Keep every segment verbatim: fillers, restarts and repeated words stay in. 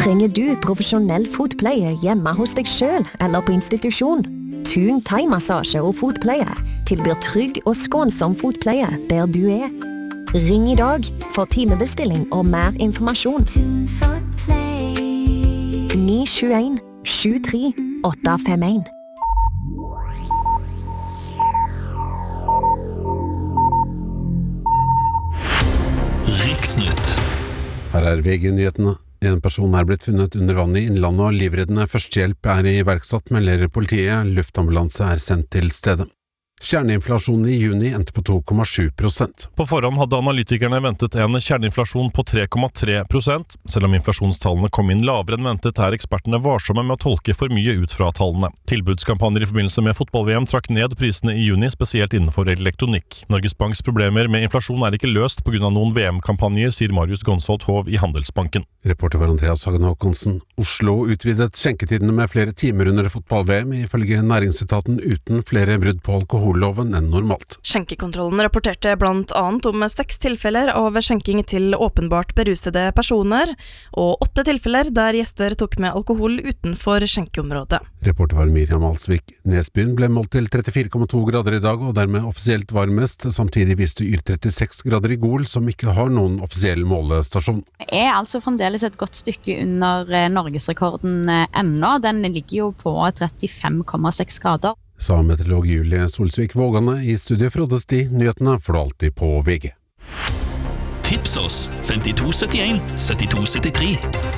Trenger du profesjonell fotpleie hjemme hos deg selv eller på institusjon? Thun thai-massasje og fotpleie tilbyr trygg og skånsom fotpleie der du er. Ring i dag for timebestilling og mer informasjon. ni sju en sju tre åtte fem en. Riksnytt. Her er V G-nyhetene. En person er blitt funnet under vann i Innlandet, og livreddende førstehjelp er iverksatt, melder politiet. Luftambulanse er sendt til stedet. Kjerneinflasjonen i juni endte på to komma sju prosent. På forhånd hadde analytikerne ventet en kjerneinflasjon på tre komma tre prosent. Selv om inflasjonstallene kom inn lavere enn ventet, er ekspertene varsomme med å tolke for mye ut fra tallene. Tilbudskampanjer i forbindelse med fotball-V M trakk ned prisene i juni, spesielt innenfor elektronikk. Norges Banks problemer med inflasjon er ikke løst på grunn av noen V M-kampanjer, sier Marius Gonsholt Hov i Handelsbanken. Reporter var Andreas Hagen Håkonsen. Oslo utvidet skjenketidene med flere timer under fotball-V M, ifølge næringsetaten uten flere brudd på alkoholloven enn normalt. Skjenkekontrollen rapporterte blant annet om seks tilfeller av skjenking til åpenbart berusede personer, og åtte tilfeller der gjester tok med alkohol utenfor skjenkeområdet. Reporter var Miriam Alsvik. Nesbyen ble målt til trettifire komma to grader i dag, og dermed offisielt varmest. Samtidig viste Yr trettiseks grader i Gol, som ikke har noen offisiell målestasjon. Det er altså fremdeles et godt stykke under norgesrekorden ennå. Den ligger jo på trettifem komma seks grader. Sa meteorolog Julie Solsvik Vågane. I studiet frådes de. Nyhetene får du alltid på V G. Tips oss femtito syttien syttito syttitre.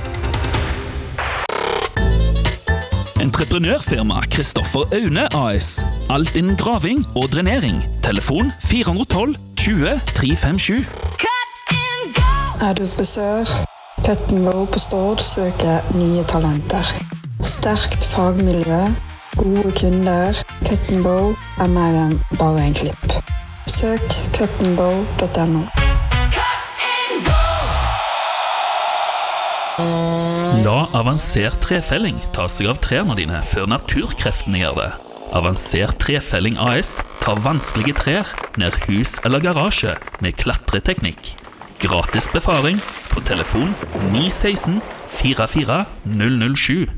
Entreprenørfirma Kristoffer Aune A S. Alt innen graving og drenering. Telefon fire ett to tjue tre fem sju. Er du frisør? Cut and Go på Stord søker nye talenter. Sterkt fagmiljø, gode kunder. Cut and Go er mer enn bare en klipp. Søk cut and go punktum no. La avansert trefelling ta seg av trærne dine før naturkreftene gjør det. Avansert trefelling A S tar vanskelige trær ned hus eller garasje med klatreteknikk. Gratis befaring på telefon ni ett seks fire fire null null sju.